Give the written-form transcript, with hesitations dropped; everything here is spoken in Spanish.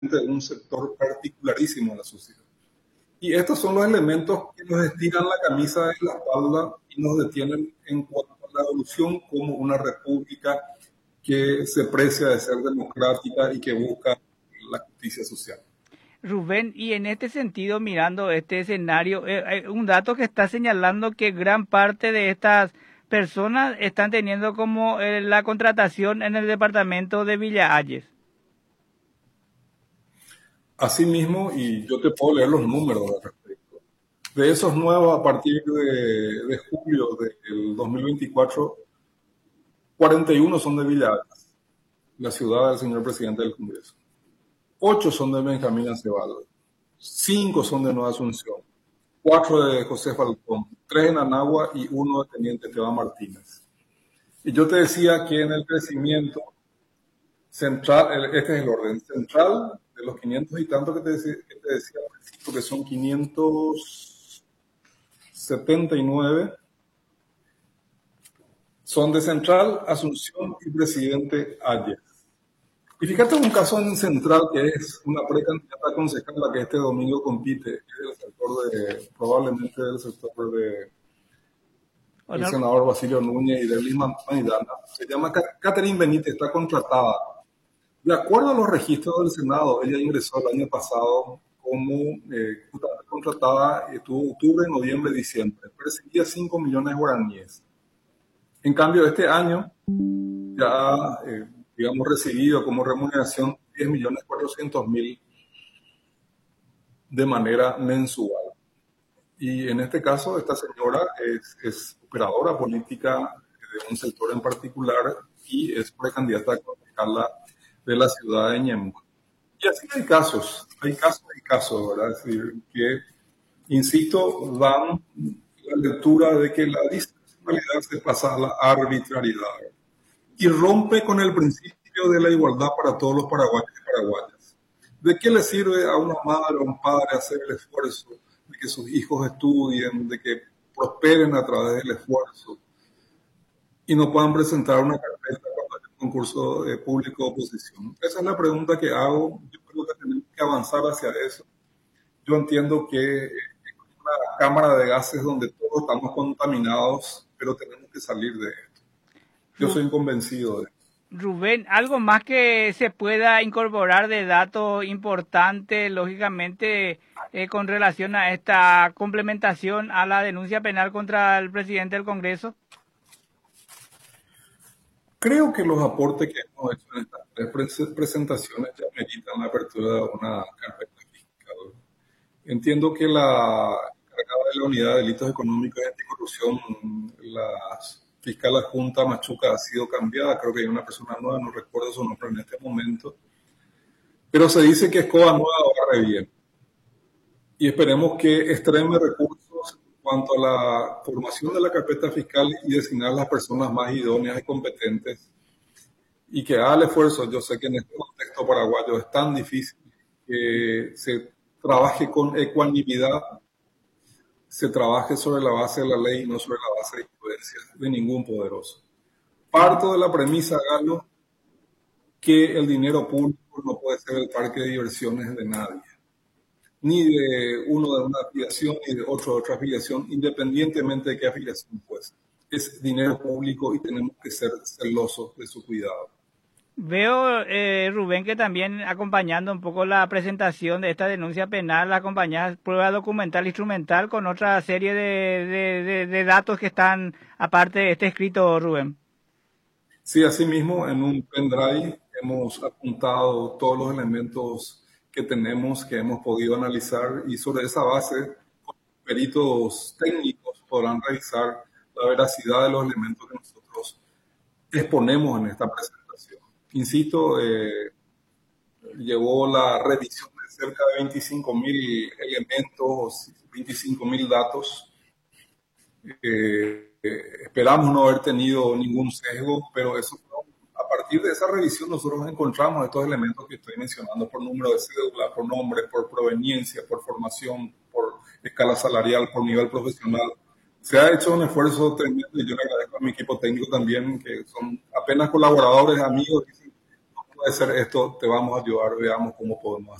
de un sector particularísimo de la sociedad. Y estos son los elementos que nos estiran la camisa de la espalda y nos detienen en cuanto a la evolución como una república que se precia de ser democrática y que busca la justicia social. Rubén, y en este sentido, mirando este escenario, un dato que está señalando que gran parte de estas personas están teniendo como la contratación en el departamento de Villa Ayes. Asimismo, y yo te puedo leer los números al respecto. De esos nuevos, a partir de julio del 2024, 41 son de Villa Ayes, la ciudad del señor presidente del Congreso. 8 son de Benjamín Acevedo, 5 son de Nueva Asunción, 4 de José Falcón, 3 en Anagua y 1 de Teniente Esteban Martínez. Y yo te decía que en el crecimiento central, este es el orden central de los 500 y tantos que te decía al principio, que son 579, son de Central, Asunción y Presidente Ayes. Y fíjate un caso en Central que es una precandidata concejala que este domingo compite, que es del sector probablemente del sector del senador Basilio Núñez y de Lima Maidana. Se llama Catherine Benítez, está contratada. De acuerdo a los registros del Senado, ella ingresó el año pasado como contratada, tuvo octubre, noviembre, diciembre. Percibía 5 millones de guaraníes. En cambio, este año ya, digamos, recibido como remuneración 10.400.000 de manera mensual. Y en este caso, esta señora es operadora política de un sector en particular y es precandidata a concejala de la ciudad de Ñemby. Y así hay casos, ¿verdad? Es decir, que, insisto, dan la lectura de que la discrecionalidad se pasa a la arbitrariedad y rompe con el principio de la igualdad para todos los paraguayos y paraguayas. ¿De qué le sirve a una madre o un padre hacer el esfuerzo de que sus hijos estudien, de que prosperen a través del esfuerzo y no puedan presentar una carpeta cuando hay un concurso público de oposición? Esa es la pregunta que hago. Yo creo que tenemos que avanzar hacia eso. Yo entiendo que es una cámara de gases donde todos estamos contaminados, pero tenemos que salir de esto. Yo soy convencido de eso. Rubén, algo más que se pueda incorporar de datos importantes, lógicamente, con relación a esta complementación a la denuncia penal contra el presidente del Congreso. Creo que los aportes que hemos hecho en estas 3 presentaciones ya meritan la apertura de una carpeta fiscal. Entiendo que la encargada de la Unidad de Delitos Económicos y Anticorrupción, la fiscal adjunta Machuca, ha sido cambiada. Creo que hay una persona nueva, no recuerdo su nombre en este momento. Pero se dice que Escoba Nueva barre bien. Y esperemos que extreme recursos en cuanto a la formación de la carpeta fiscal y designar las personas más idóneas y competentes. Y que haga el esfuerzo. Yo sé que en este contexto paraguayo es tan difícil que se trabaje con ecuanimidad, se trabaje sobre la base de la ley y no sobre la base de influencias de ningún poderoso. Parto de la premisa, Galo, que el dinero público no puede ser el parque de diversiones de nadie, ni de uno de una afiliación ni de otro de otra afiliación, independientemente de qué afiliación fuese. Es dinero público y tenemos que ser celosos de su cuidado. Veo, Rubén, que también acompañando un poco la presentación de esta denuncia penal, la acompañada prueba documental, instrumental, con otra serie de datos que están aparte de este escrito, Rubén. Sí, asimismo, en un pendrive hemos apuntado todos los elementos que tenemos, que hemos podido analizar, y sobre esa base, peritos técnicos podrán revisar la veracidad de los elementos que nosotros exponemos en esta presentación. Insisto, llevó la revisión de cerca de 25.000 elementos, 25.000 datos. Esperamos no haber tenido ningún sesgo, pero eso, a partir de esa revisión nosotros encontramos estos elementos que estoy mencionando por número de cédula, por nombre, por proveniencia, por formación, por escala salarial, por nivel profesional. Se ha hecho un esfuerzo tremendo y yo le agradezco a mi equipo técnico también, que son apenas colaboradores, amigos, puede ser esto, te vamos a ayudar, veamos cómo podemos